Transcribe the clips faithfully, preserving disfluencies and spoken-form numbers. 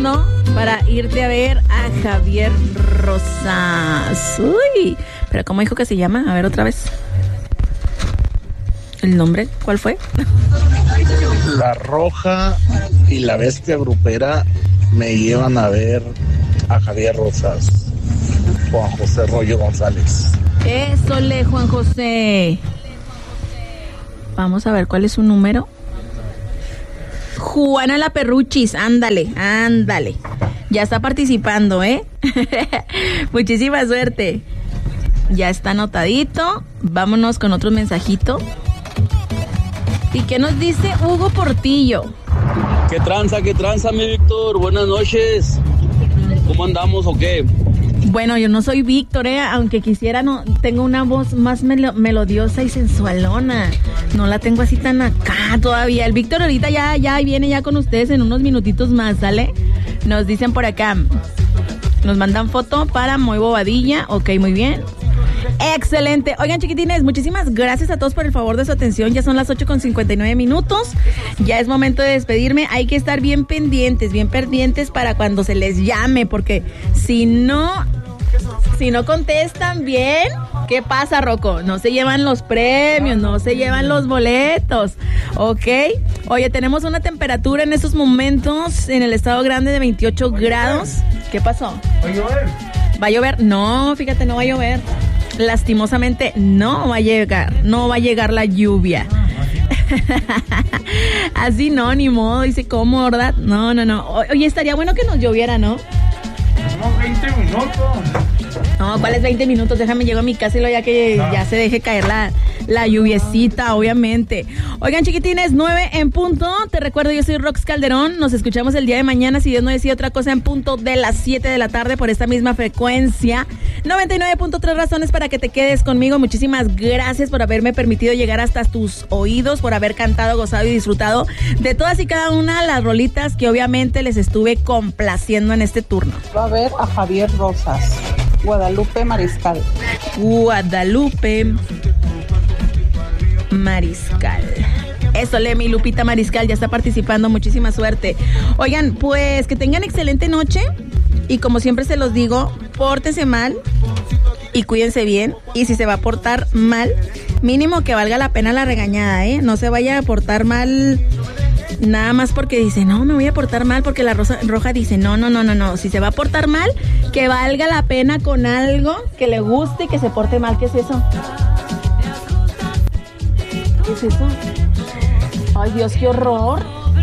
turno para irte a ver a Javier Rosas. Uy, pero ¿cómo dijo que se llama? A ver otra vez. ¿El nombre? ¿Cuál fue? La Roja y la Bestia Grupera me llevan a ver a Javier Rosas. Juan José Rollo González. Eso le, Juan José. Vamos a ver cuál es su número. Juana la Perruchis, ándale, ándale. Ya está participando, ¿eh? Muchísima suerte. Ya está anotadito. Vámonos con otro mensajito. ¿Y qué nos dice Hugo Portillo? ¿Qué tranza, qué tranza, mi Víctor? Buenas noches. ¿Cómo andamos o qué? Bueno, yo no soy Víctor, ¿eh? Aunque quisiera, no, tengo una voz más melo- melodiosa y sensualona. No la tengo así tan acá todavía. El Víctor ahorita ya, ya viene ya con ustedes en unos minutitos más, ¿sale? Nos dicen por acá. Nos mandan foto para Muy Bobadilla. Ok, muy bien. Excelente. Oigan, chiquitines, muchísimas gracias a todos por el favor de su atención. Ya son las ocho con cincuenta y nueve minutos. Ya es momento de despedirme. Hay que estar bien pendientes, bien pendientes para cuando se les llame, porque si no, si no contestan bien, ¿qué pasa, Rocco? No se llevan los premios, no se llevan los boletos, ¿ok? Oye, tenemos una temperatura en estos momentos en el Estado Grande de veintiocho grados. ¿Qué pasó? ¿Va a llover? ¿Va a llover? No, fíjate, no va a llover. Lastimosamente no va a llegar, no va a llegar la lluvia. Así no, ni modo, dice cómo, ¿verdad? No, no, no. Oye, estaría bueno que nos lloviera, ¿no? Tenemos veinte minutos. No, ¿cuáles veinte minutos? Déjame llego a mi casa y lo ya que no. ya se deje caer la, la lluviecita, obviamente. Oigan, chiquitines, nueve en punto. Te recuerdo, yo soy Rox Calderón. Nos escuchamos el día de mañana, si Dios no decide otra cosa, en punto de las siete de la tarde por esta misma frecuencia. noventa y nueve punto tres razones para que te quedes conmigo. Muchísimas gracias por haberme permitido llegar hasta tus oídos, por haber cantado, gozado y disfrutado de todas y cada una de las rolitas que obviamente les estuve complaciendo en este turno. Va a ver a Javier Rosas. Guadalupe Mariscal. Guadalupe Mariscal. Eso, Lemi, Lupita Mariscal ya está participando. Muchísima suerte. Oigan, pues que tengan excelente noche. Y como siempre se los digo, pórtense mal y cuídense bien. Y si se va a portar mal, mínimo que valga la pena la regañada, ¿eh? No se vaya a portar mal nada más porque dice, no, me voy a portar mal porque la rosa, roja dice, no, no, no, no, no. Si se va a portar mal, que valga la pena con algo que le guste y que se porte mal. ¿Qué es eso? ¿Qué es eso? Ay, Dios, qué horror.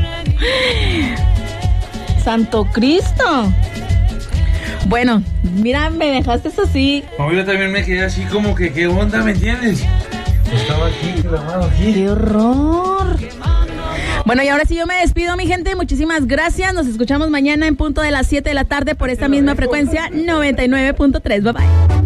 Santo Cristo. Bueno, mira, me dejaste eso así. No, yo también me quedé así como que, ¿qué onda, me entiendes? Estaba aquí, clavado aquí. ¡Qué horror! Bueno, y ahora sí yo me despido, mi gente. Muchísimas gracias. Nos escuchamos mañana en punto de las siete de la tarde por esta misma frecuencia, noventa y nueve punto tres. Bye, bye.